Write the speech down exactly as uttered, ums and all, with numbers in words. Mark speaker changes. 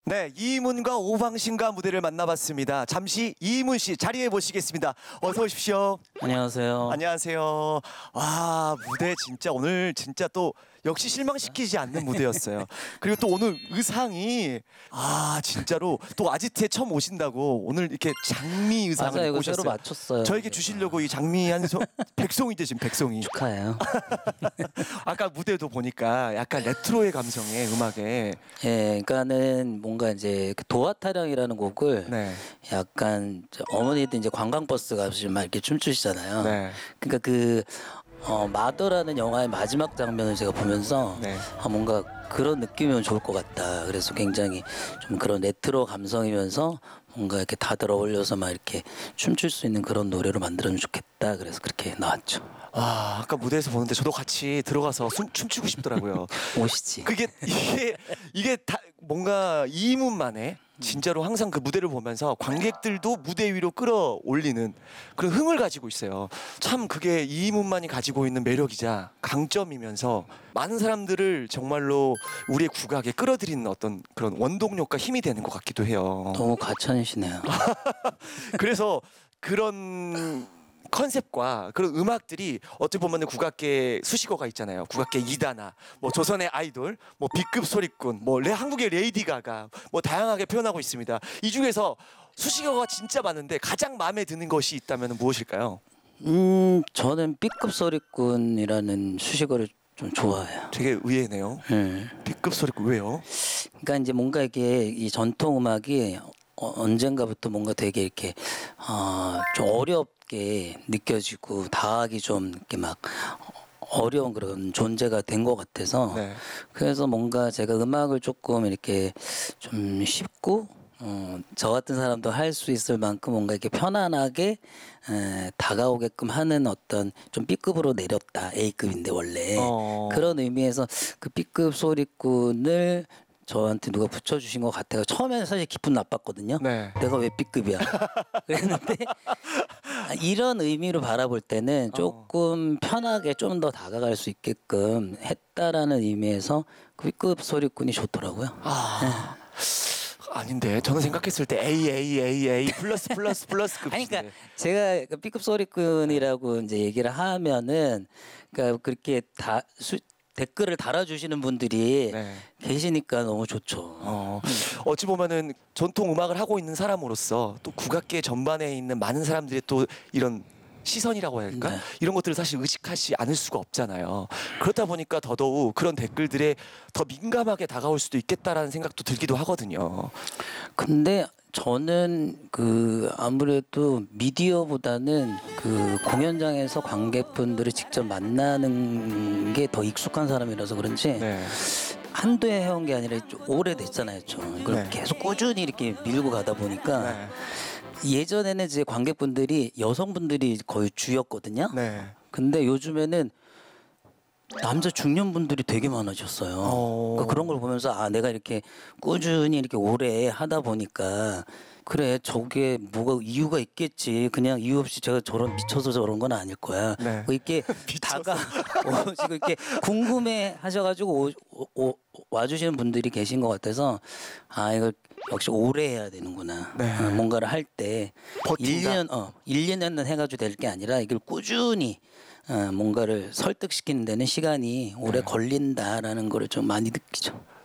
Speaker 1: 네, 이문과 오방신과 무대를 만나봤습니다. 잠시 이문 씨 자리에 모시겠습니다. 어서 오십시오.
Speaker 2: 안녕하세요.
Speaker 1: 안녕하세요. 와, 무대 진짜 오늘 진짜 또 역시 실망시키지 않는 무대였어요. 그리고 또 오늘 의상이 아 진짜로 또 아지트에 처음 오신다고 오늘 이렇게 장미 의상을
Speaker 2: 맞아요.
Speaker 1: 입고
Speaker 2: 이거 새로
Speaker 1: 오셨어요.
Speaker 2: 맞췄어요.
Speaker 1: 저에게 주시려고 이 장미 한 소, 백송이죠 지금 백송이.
Speaker 2: 축하해요.
Speaker 1: 아까 무대도 보니까 약간 레트로의 감성의 음악에
Speaker 2: 예, 그러니까는 뭔가 이제 그 도화타령이라는 곡을
Speaker 1: 네.
Speaker 2: 약간 저 어머니들 이제 관광버스 가서 막 이렇게 춤추시잖아요.
Speaker 1: 네.
Speaker 2: 그러니까 그 어, 마더라는 영화의 마지막 장면을 제가 보면서
Speaker 1: 네.
Speaker 2: 아, 뭔가 그런 느낌이면 좋을 것 같다. 그래서 굉장히 좀 그런 레트로 감성이면서 뭔가 이렇게 다들 어울려서 막 이렇게 춤출 수 있는 그런 노래로 만들어면 좋겠다. 그래서 그렇게 나왔죠.
Speaker 1: 아, 아까 무대에서 보는데 저도 같이 들어가서 숨, 춤추고 싶더라고요.
Speaker 2: 오시지.
Speaker 1: 그게 이게 이게 다 뭔가 이문만의 진짜로 항상 그 무대를 보면서 관객들도 무대 위로 끌어올리는 그런 흥을 가지고 있어요. 참 그게 이문만이 가지고 있는 매력이자 강점이면서 많은 사람들을 정말로 우리의 국악에 끌어들이는 어떤 그런 원동력과 힘이 되는 것 같기도 해요.
Speaker 2: 너무 과찬이시네요.
Speaker 1: 그래서 그런 컨셉과 그런 음악들이 어떻게 보면 국악계 수식어가 있잖아요. 국악계 이단아, 뭐 조선의 아이돌, 뭐 B급 소리꾼, 뭐 레, 한국의 레이디 가가, 뭐 다양하게 표현하고 있습니다. 이 중에서 수식어가 진짜 많은데 가장 마음에 드는 것이 있다면 무엇일까요?
Speaker 2: 음, 저는 B급 소리꾼이라는 수식어를 좀 좋아해요.
Speaker 1: 되게 의외네요.
Speaker 2: 네.
Speaker 1: B급 소리꾼 왜요?
Speaker 2: 그러니까 이제 뭔가 이게 이 전통 음악이 어, 언젠가부터 뭔가 되게 이렇게 어, 좀 어렵게 느껴지고 다하기 좀 이렇게 막 어려운 그런 존재가 된 것 같아서
Speaker 1: 네.
Speaker 2: 그래서 뭔가 제가 음악을 조금 이렇게 좀 쉽고 어, 저 같은 사람도 할 수 있을 만큼 뭔가 이렇게 편안하게 에, 다가오게끔 하는 어떤 좀 B급으로 내렸다. A급인데 원래
Speaker 1: 어.
Speaker 2: 그런 의미에서 그 B급 소리꾼을 저한테 누가 붙여주신 것 같아요. 처음에는 사실 기분 나빴거든요.
Speaker 1: 네.
Speaker 2: 내가 왜 B급이야? 그랬는데 이런 의미로 바라볼 때는 조금 편하게 좀 더 다가갈 수 있게끔 했다라는 의미에서 그 B급 소리꾼이 좋더라고요.
Speaker 1: 아. 아닌데 저는 생각했을 때 A A A A 플러스 플러스 플러스 급.
Speaker 2: 아니, 그러니까 제가 그 B급 소리꾼이라고 이제 얘기를 하면은 그러니까 그렇게 다 수, 댓글을 달아주시는 분들이
Speaker 1: 네.
Speaker 2: 계시니까 너무 좋죠.
Speaker 1: 어, 어찌 보면은 전통 음악을 하고 있는 사람으로서 또 국악계 전반에 있는 많은 사람들의 또 이런 시선이라고 해야 할까?
Speaker 2: 네.
Speaker 1: 이런 것들을 사실 의식하지 않을 수가 없잖아요. 그렇다 보니까 더더욱 그런 댓글들에 더 민감하게 다가올 수도 있겠다라는 생각도 들기도 하거든요.
Speaker 2: 근데 저는 그 아무래도 미디어보다는 그 공연장에서 관객분들을 직접 만나는 게 더 익숙한 사람이라서 그런지
Speaker 1: 네.
Speaker 2: 한두 해 해온 게 아니라 좀 오래됐잖아요. 좀 그걸
Speaker 1: 네.
Speaker 2: 계속 꾸준히 이렇게 밀고 가다 보니까
Speaker 1: 네.
Speaker 2: 예전에는 이제 관객분들이 여성분들이 거의 주였거든요.
Speaker 1: 네.
Speaker 2: 근데 요즘에는 남자 중년분들이 되게 많아졌어요.
Speaker 1: 어.
Speaker 2: 그러니까 그런 걸 보면서 아 내가 이렇게 꾸준히 이렇게 오래 하다 보니까 그래 저게 뭐가 이유가 있겠지. 그냥 이유 없이 제가 저런 미쳐서 저런 건 아닐 거야.
Speaker 1: 네.
Speaker 2: 뭐 이렇게 다가 어, 지금 이렇게 궁금해 하셔가지고 오, 오, 와주시는 분들이 계신 것 같아서 아 이걸 역시 오래 해야 되는구나.
Speaker 1: 네.
Speaker 2: 어, 뭔가를 할 때
Speaker 1: 버틴다.
Speaker 2: 일 년 어 일 년은 해가지고 될 게 아니라 이걸 꾸준히 어, 뭔가를 설득시키는 데는 시간이 오래
Speaker 1: 네.
Speaker 2: 걸린다라는 거를 좀 많이 느끼죠.